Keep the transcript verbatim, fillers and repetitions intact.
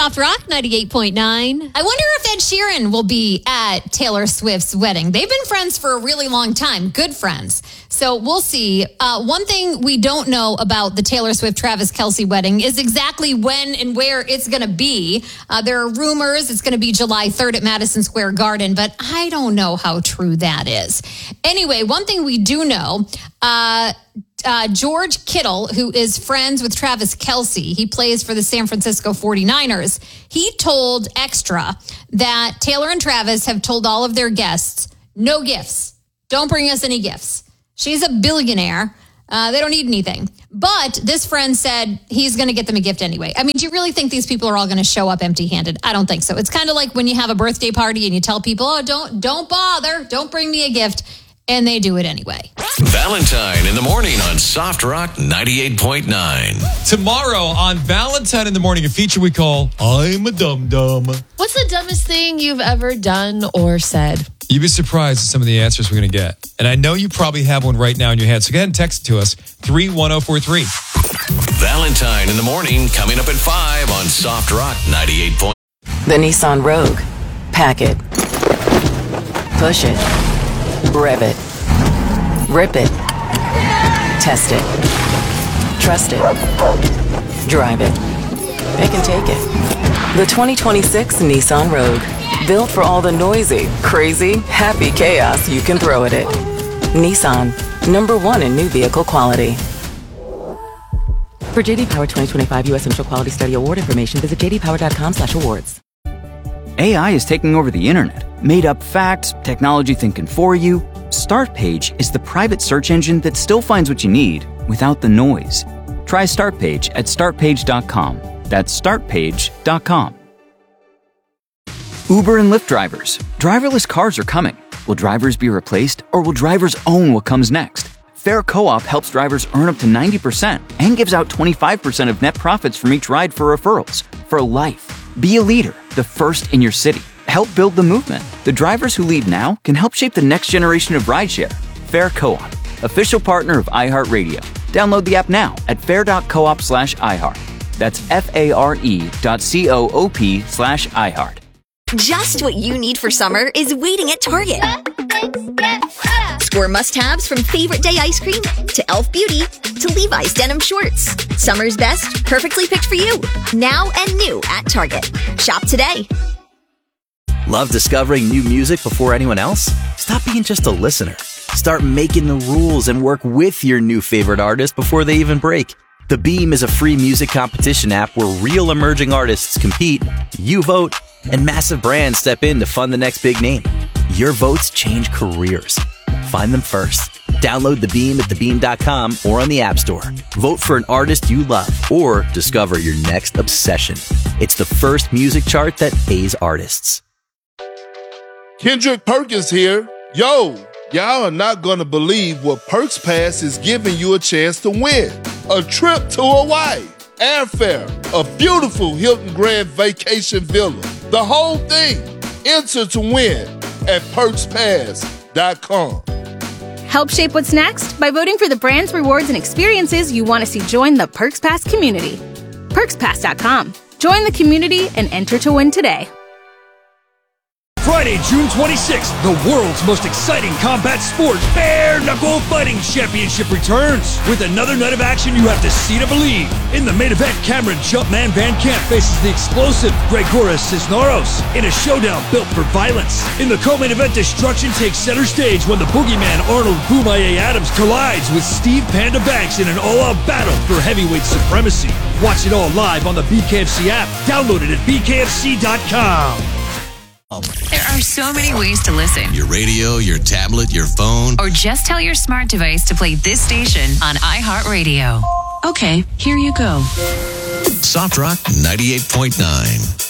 Soft Rock ninety-eight point nine. I wonder if Ed Sheeran will be at Taylor Swift's wedding. They've been friends for a really long time, good friends. So we'll see. Uh, one thing we don't know about the Taylor Swift-Travis Kelce wedding is exactly when and where it's going to be. Uh, there are rumors it's going to be July third at Madison Square Garden, but I don't know how true that is. Anyway, one thing we do know, uh, uh, George Kittle, who is friends with Travis Kelce, he plays for the San Francisco forty-niners. He told Extra that Taylor and Travis have told all of their guests, no gifts. Don't bring us any gifts. She's a billionaire. Uh, they don't need anything. But this friend said he's going to get them a gift anyway. I mean, do you really think these people are all going to show up empty-handed? I don't think so. It's kind of like when you have a birthday party and you tell people, oh, don't, don't bother. Don't bring me a gift. And they do it anyway. Valentine in the morning on Soft Rock ninety-eight point nine. Tomorrow on Valentine in the morning, a feature we call I'm a Dum Dum. What's the dumbest thing you've ever done or said? You'd be surprised at some of the answers we're going to get. And I know you probably have one right now in your head. So go ahead and text it to us, three one zero four three. Valentine in the morning coming up at five on Soft Rock ninety-eight point nine. The Nissan Rogue. Pack it. Push it. Rev it. Rip it. Test it. Trust it. Drive it. It can take it. The twenty twenty-six Nissan Rogue. Built for all the noisy, crazy, happy chaos you can throw at it. Nissan. Number one in new vehicle quality. For J D Power twenty twenty-five U S Initial Quality Study Award information, visit j d power dot com slash awards. A I is taking over the internet. Made up facts, technology thinking for you. Startpage is the private search engine that still finds what you need without the noise. Try Startpage at start page dot com. That's start page dot com. Uber and Lyft drivers. Driverless cars are coming. Will drivers be replaced, or will drivers own what comes next? Fair Co-op helps drivers earn up to ninety percent and gives out twenty-five percent of net profits from each ride for referrals. For life. Be a leader, the first in your city. Help build the movement. The drivers who lead now can help shape the next generation of rideshare. Fair Co-op, official partner of iHeartRadio. Download the app now at fair dot coop slash iHeart. That's F-A-R-E dot C-O-O-P slash iHeart. Just what you need for summer is waiting at Target. Score must-haves from Favorite Day ice cream to Elf Beauty to Levi's denim shorts. Summer's best, perfectly picked for you. Now and new at Target. Shop today. Love discovering new music before anyone else? Stop being just a listener. Start making the rules and work with your new favorite artist before they even break. The Beam is a free music competition app where real emerging artists compete, you vote, and massive brands step in to fund the next big name. Your votes change careers. Find them first. Download The Beam at the beam dot com or on the App Store. Vote for an artist you love or discover your next obsession. It's the first music chart that pays artists. Kendrick Perkins here. Yo, y'all are not going to believe what Perks Pass is giving you a chance to win. A trip to Hawaii, airfare, a beautiful Hilton Grand Vacation Villa. The whole thing. Enter to win at perks pass dot com. Help shape what's next by voting for the brands, rewards, and experiences you want to see join the Perks Pass community. perks pass dot com. Join the community and enter to win today. Friday, June twenty-sixth, the world's most exciting combat sport, Bare Knuckle Fighting Championship returns. With another night of action you have to see to believe. In the main event, Cameron Jumpman Van Camp faces the explosive Gregoras Cisneros in a showdown built for violence. In the co-main event, destruction takes center stage when the boogeyman Arnold Boomaye Adams collides with Steve Panda Banks in an all-out battle for heavyweight supremacy. Watch it all live on the B K F C app. Download it at b k f c dot com. There are so many ways to listen. Your radio, your tablet, your phone. Or just tell your smart device to play this station on iHeartRadio. Okay, here you go. Soft Rock ninety-eight point nine.